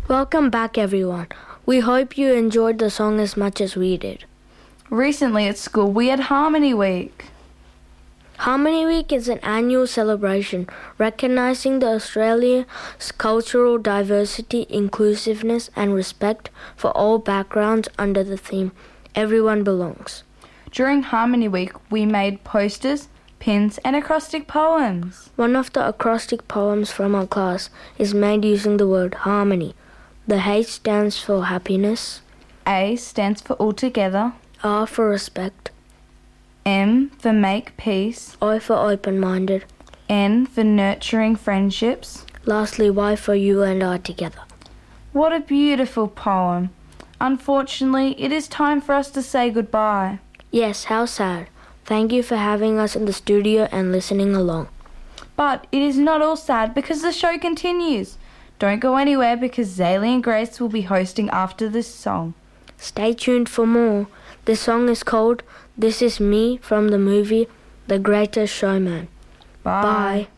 Welcome back, everyone. We hope you enjoyed the song as much as we did. Recently at school we had Harmony Week. Harmony Week is an annual celebration recognizing the Australia's cultural diversity, inclusiveness and respect for all backgrounds under the theme Everyone Belongs. During Harmony Week we made posters, pins and acrostic poems. One of the acrostic poems from our class is made using the word harmony. The H stands for happiness. A stands for altogether. R for respect. M for make peace. O for open-minded. N for nurturing friendships. Lastly, Y for you and I together. What a beautiful poem. Unfortunately, it is time for us to say goodbye. Yes, how sad. Thank you for having us in the studio and listening along. But it is not all sad because the show continues. Don't go anywhere because Zaylee and Grace will be hosting after this song. Stay tuned for more. This song is called This Is Me from the movie The Greatest Showman. Bye. Bye.